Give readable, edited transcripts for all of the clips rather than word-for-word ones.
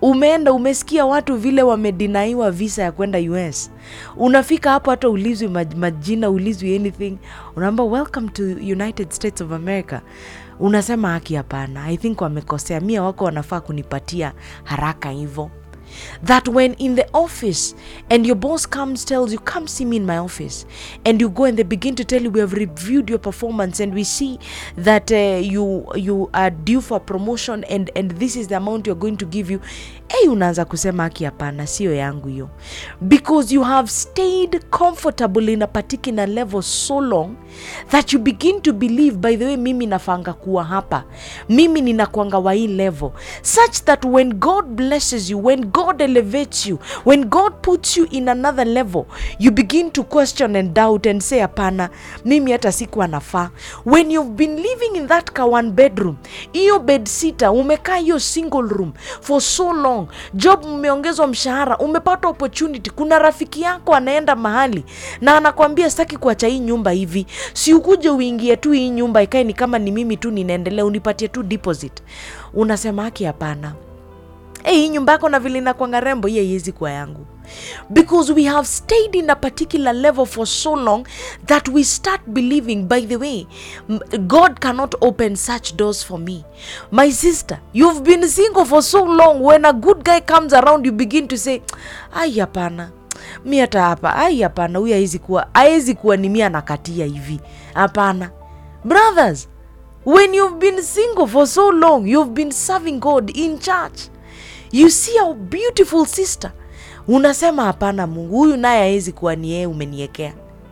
Umeenda umesikia watu vile wamedinaiwa visa ya kwenda US. Unafika hapo hata ulizwi majina, ulizwi anything. Unaamba welcome to United States of America. Unasema haki hapana. I think wamekosea. Mia wako wanafaa kunipatia haraka hivyo. That when in the office and your boss comes, tells you, come see me in my office, and you go and they begin to tell you, we have reviewed your performance and we see that you are due for promotion and this is the amount you're going to give you. Unaanza kusema haki hapana, sio yangu hiyo. Because you have stayed comfortable in a particular level so long that you begin to believe, by the way, mimi nafanga kuwa hapa, mimi ninakuanga wa hii level, such that when God blesses you, when God elevates you, when God puts you in another level, you begin to question and doubt and say hapana, mimi hata sikuwa nafaa. When you've been living in that one bedroom, hiyo bed sitter, umekaa hiyo single room for so long, job umeongezwa mshahara, umepata opportunity, kuna rafiki yako anaenda mahali na anakuambia sitaki kuacha hii nyumba hivi, si ukuje uingie tu hii nyumba ikae ni kama ni mimi tu ninaendelea, unipatie tu deposit. Unasema haki hapana, hii nyumba yako na vile inakuanga rembo, hii haiwezi kuwa yangu. Because we have stayed in a particular level for so long that we start believing, by the way, God cannot open such doors for me. My sister, you've been single for so long. When a good guy comes around, you begin to say, ai hapana, mi hata hapa, ai hapana, huyu haiwezi kuwa ni mimi anakatia hivi. Hapana. Brothers, when you've been single for so long, you've been serving God in church, you see a beautiful sister, unasema hapana, Mungu huyu naye haiwezi kuwa ni yeye umeniekea.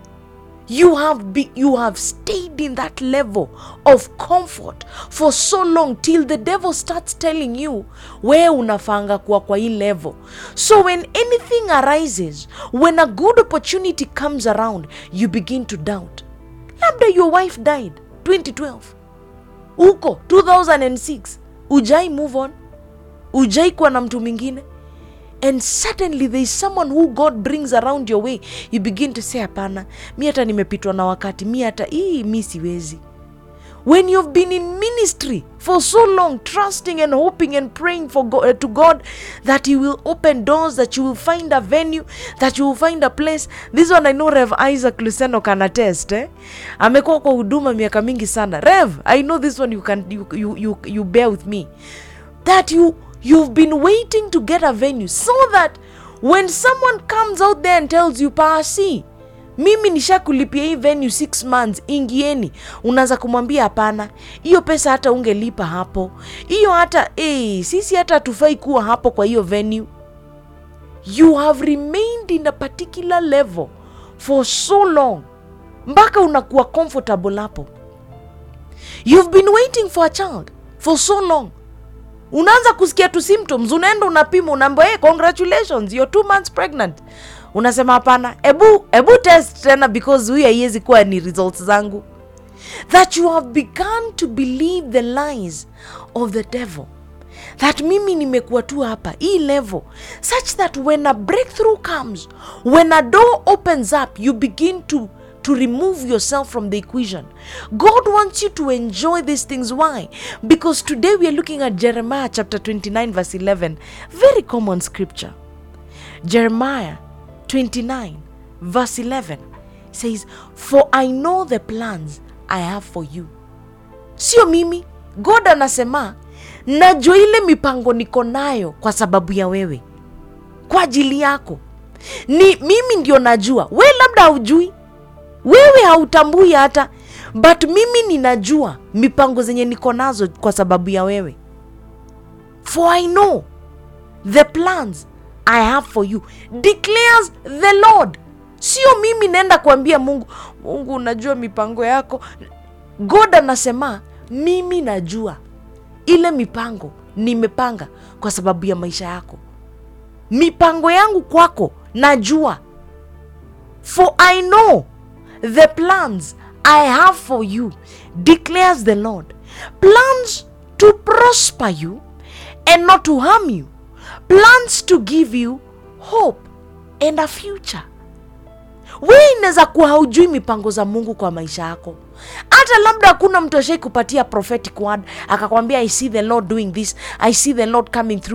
You have stayed in that level of comfort for so long till the devil starts telling you where unafanga kuwa kwa hii level. So when anything arises, when a good opportunity comes around, you begin to doubt. Labda your wife died 2012, uko 2006, ujai move on, ujai kuwa na mtu mwingine, and suddenly there is someone who God brings around your way. You begin to say hapana, mi hata nimepitwa na wakati, mi hata mi siwezi. When you've been in ministry for so long, trusting and hoping and praying for God, to God that He will open doors, that you will find a venue, that you will find a place. This one I know Rev Isaac Luceno can attest. Amekuwa kwa huduma miaka mingi sana. Rev, I know this one you bear with me. That you've been waiting to get a venue so that when someone comes out there and tells you, Pasi, mimi nishakulipia hii venue 6 months, ingieni, unaanza kumwambia hapana, hiyo pesa hata ungelipa hapo, hiyo hata sisi hata tufai kuwa hapo kwa hiyo venue. You have remained in a particular level for so long mpaka unakuwa comfortable hapo. You've been waiting for a child for so long. Unaanza kusikia tu symptoms, unaenda unapima, unaambiwa congratulations, you're 2 months pregnant. Unasema hapana, ebu test tena because huyu haiwezi kuwa ni results zangu. That you have begun to believe the lies of the devil. That mimi nimekuwa tu hapa hii level, such that when a breakthrough comes, when a door opens up, you begin to remove yourself from the equation. God wants you to enjoy these things. Why? Because today we are looking at Jeremiah chapter 29 verse 11. Very common scripture. Jeremiah 29 verse 11 says, for I know the plans I have for you. Sio mimi. God anasema, najua ile mipango niko nayo kwa sababu ya wewe, kwa ajili yako. Ni mimi ndio najua. Wewe labda haujui, wewe hautambui hata, but mimi ninajua mipango zenye niko nazo kwa sababu ya wewe. For I know the plans I have for you, declares the Lord. Sio mimi nenda kuambia Mungu, unajua mipango yako. God anasema, mimi najua ile mipango nimepanga kwa sababu ya maisha yako. Mipango yangu kwako najua. For I know the plans I have for you, declares the Lord. Plans to prosper you and not to harm you. Plans to give you hope and a future. Wewe inaweza kuwa haujui mipango za Mungu kwa maisha yako. Hata labda hakuna mtu ashai kupatia prophetic word akakwambia I see the Lord doing this, I see the Lord coming through